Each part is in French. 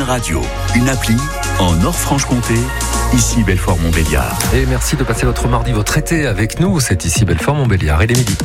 Radio, une appli en Nord-Franche-Comté, ici Belfort-Montbéliard. Et merci de passer votre mardi, votre été avec nous. C'est ici Belfort-Montbéliard. Il est midi.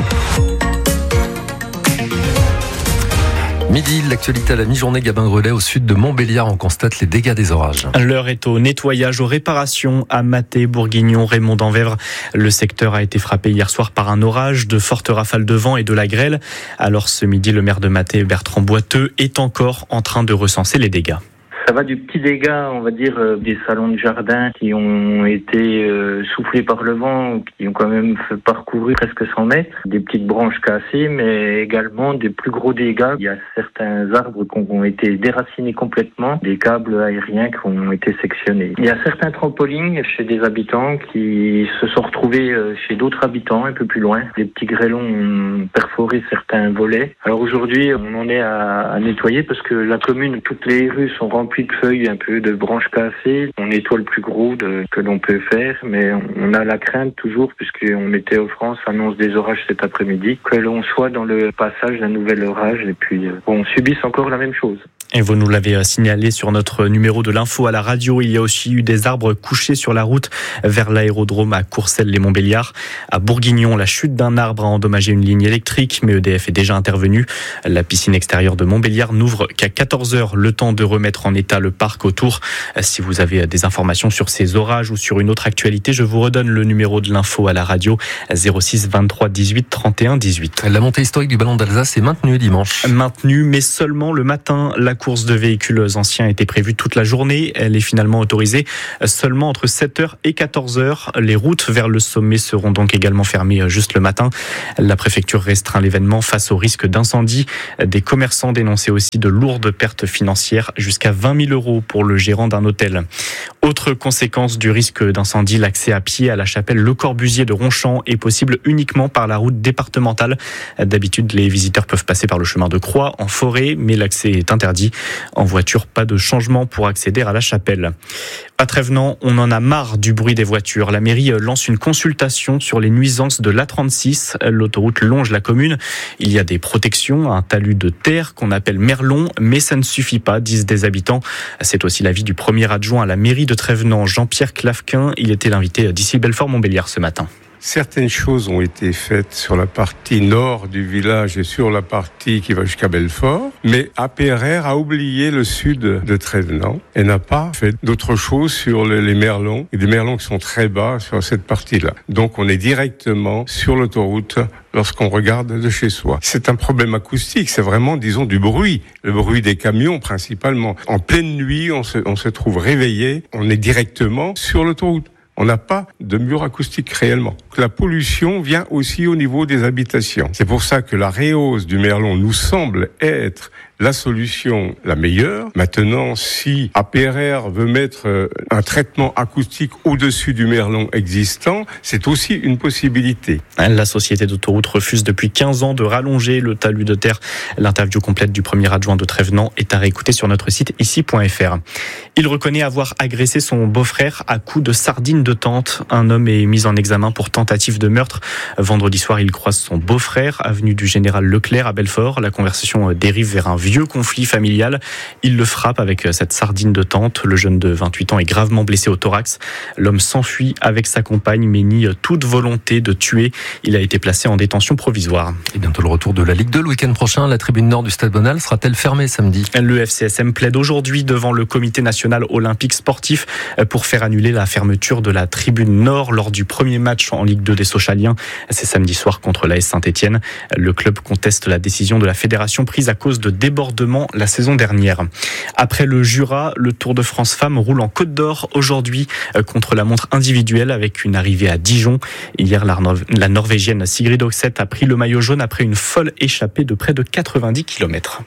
Midi, l'actualité à la mi-journée, Gabin Grelet, au sud de Montbéliard, on constate les dégâts des orages. L'heure est au nettoyage, aux réparations à Mathé, Bourguignon, Raymond-d'Envèvre. Le secteur a été frappé hier soir par un orage, de fortes rafales de vent et de la grêle. Alors ce midi, le maire de Mathé, Bertrand Boiteux, est encore en train de recenser les dégâts. Ça va du petit dégât, on va dire, des salons de jardin qui ont été soufflés par le vent, qui ont quand même parcouru presque 100 mètres, des petites branches cassées, mais également des plus gros dégâts. Il y a certains arbres qui ont été déracinés complètement, des câbles aériens qui ont été sectionnés. Il y a certains trampolines chez des habitants qui se sont retrouvés chez d'autres habitants un peu plus loin. Des petits grêlons ont perforé certains volets. Alors aujourd'hui, on en est à nettoyer parce que la commune, toutes les rues sont remplies de feuilles, un peu de branches cassées. On nettoie le plus gros que l'on peut faire, mais on a la crainte toujours, puisqu'on Météo France annonce des orages cet après-midi, que l'on soit dans le passage d'un nouvel orage et puis on subisse encore la même chose. Et vous nous l'avez signalé sur notre numéro de l'info à la radio. Il y a aussi eu des arbres couchés sur la route vers l'aérodrome à Courcelles-les-Montbéliards. À Bourguignon, la chute d'un arbre a endommagé une ligne électrique, mais EDF est déjà intervenu. La piscine extérieure de Montbéliard n'ouvre qu'à 14h, le temps de remettre en état le parc autour. Si vous avez des informations sur ces orages ou sur une autre actualité, je vous redonne le numéro de l'info à la radio, 06 23 18 31 18. La montée historique du ballon d'Alsace est maintenue dimanche. Maintenue, mais seulement le matin. La course de véhicules anciens était prévue toute la journée. Elle est finalement autorisée seulement entre 7h et 14h. Les routes vers le sommet seront donc également fermées juste le matin. La préfecture restreint l'événement face au risque d'incendie. Des commerçants dénonçaient aussi de lourdes pertes financières, jusqu'à 20 000 € pour le gérant d'un hôtel. Autre conséquence du risque d'incendie, l'accès à pied à la chapelle Le Corbusier de Ronchamp est possible uniquement par la route départementale. D'habitude, les visiteurs peuvent passer par le chemin de Croix en forêt, mais l'accès est interdit. En voiture, pas de changement pour accéder à la chapelle. À Trévenans, on en a marre du bruit des voitures. La mairie lance une consultation sur les nuisances de l'A36. L'autoroute longe la commune. Il y a des protections, un talus de terre qu'on appelle merlon, mais ça ne suffit pas, disent des habitants. C'est aussi l'avis du premier adjoint à la mairie de Trévenans, Jean-Pierre Clavquin. Il était l'invité d'ici Belfort-Montbéliard ce matin. Certaines choses ont été faites sur la partie nord du village et sur la partie qui va jusqu'à Belfort, mais APRR a oublié le sud de Trévenans et n'a pas fait d'autres choses sur les merlons, et des merlons qui sont très bas sur cette partie-là. Donc on est directement sur l'autoroute lorsqu'on regarde de chez soi. C'est un problème acoustique, c'est vraiment, disons, du bruit, le bruit des camions principalement. En pleine nuit, on se trouve réveillé, on est directement sur l'autoroute. On n'a pas de mur acoustique réellement. La pollution vient aussi au niveau des habitations. C'est pour ça que la réhausse du merlon nous semble être la solution la meilleure. Maintenant, si APRR veut mettre un traitement acoustique au-dessus du merlon existant, c'est aussi une possibilité. La société d'autoroute refuse depuis 15 ans de rallonger le talus de terre. L'interview complète du premier adjoint de Trévenans est à réécouter sur notre site ici.fr. Il reconnaît avoir agressé son beau-frère à coups de sardines de tente. Un homme est mis en examen pour tentative de meurtre. Vendredi soir, il croise son beau-frère, avenue du Général Leclerc à Belfort. La conversation dérive vers un vieux conflit familial. Il le frappe avec cette sardine de tente. Le jeune de 28 ans est gravement blessé au thorax. L'homme s'enfuit avec sa compagne mais nie toute volonté de tuer. Il a été placé en détention provisoire. Et bientôt le retour de la Ligue 2 le week-end prochain. La tribune nord du Stade Bonal sera-t-elle fermée samedi ? Le FCSM plaide aujourd'hui devant le comité national olympique sportif pour faire annuler la fermeture de la tribune nord lors du premier match en Ligue 2 des Sochaliens. C'est samedi soir contre l'AS Saint-Etienne. Le club conteste la décision de la fédération prise à cause de débordements la saison dernière. Après le Jura, le Tour de France Femmes roule en Côte d'Or aujourd'hui contre la montre individuelle avec une arrivée à Dijon. Hier, la Norvégienne Sigrid Oxeth a pris le maillot jaune après une folle échappée de près de 90 km.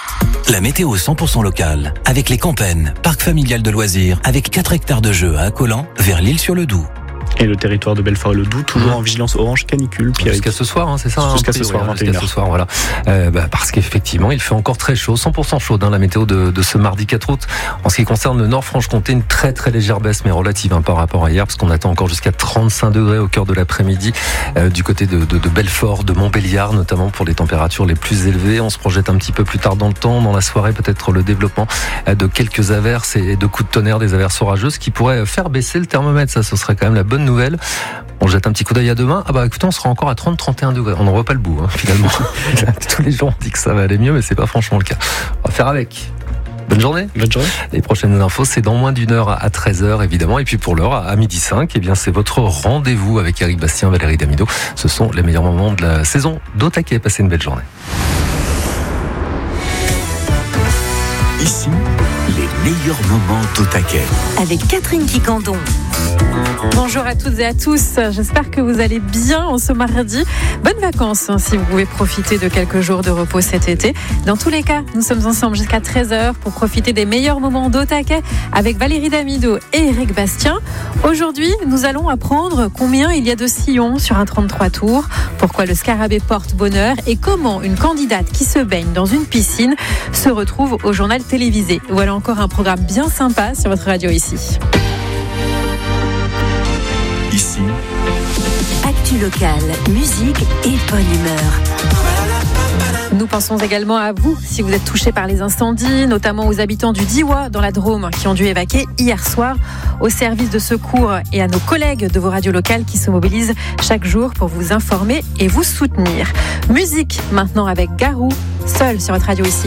La météo 100% locale avec les Campennes, parc familial de loisirs avec 4 hectares de jeux à Accolan vers l'Île-sur-le-Doubs. Et le territoire de Belfort et le Doubs, toujours en vigilance orange canicule. Jusqu'à ce soir, c'est ça. Jusqu'à ce soir, 21h. Jusqu'à ce soir, voilà. Parce qu'effectivement, il fait encore très chaud, 100% chaud, la météo de ce mardi 4 août. En ce qui concerne le Nord-Franche-Comté, une très très légère baisse, mais relative par rapport à hier, parce qu'on attend encore jusqu'à 35 degrés au cœur de l'après-midi du côté de Belfort, de Montbéliard, notamment pour les températures les plus élevées. On se projette un petit peu plus tard dans le temps, dans la soirée, peut-être le développement de quelques averses et de coups de tonnerre, des averses orageuses qui pourraient faire baisser le thermomètre. Ça, ce serait quand même la bonne nouvelle. On jette un petit coup d'œil à demain. Écoutez, on sera encore à 30-31 degrés. On n'en voit pas le bout, finalement. Tous les jours, on dit que ça va aller mieux, mais c'est pas franchement le cas. On va faire avec. Bonne journée. Bonne journée. Les prochaines infos, c'est dans moins d'une heure à 13h, évidemment. Et puis pour l'heure, à 12h05, c'est votre rendez-vous avec Eric Bastien, Valérie Damido. Ce sont les meilleurs moments de la saison d'Au Taquet. Passez une belle journée. Ici, les meilleurs moments d'Au Taquet. Avec Catherine Quicandon. Bonjour à toutes et à tous, j'espère que vous allez bien en ce mardi. Bonnes vacances si vous pouvez profiter de quelques jours de repos cet été. Dans tous les cas, nous sommes ensemble jusqu'à 13h pour profiter des meilleurs moments d'Au Taquet avec Valérie Damido et Eric Bastien. Aujourd'hui, nous allons apprendre combien il y a de sillons sur un 33 tours, pourquoi le scarabée porte bonheur et comment une candidate qui se baigne dans une piscine se retrouve au journal télévisé. Voilà encore un programme bien sympa sur votre radio ici. Ici, Actu locale, musique et bonne humeur. Nous pensons également à vous, si vous êtes touchés par les incendies, notamment aux habitants du Diois dans la Drôme qui ont dû évacuer hier soir, aux services de secours et à nos collègues de vos radios locales qui se mobilisent chaque jour pour vous informer et vous soutenir. Musique maintenant avec Garou, seul sur votre radio ici.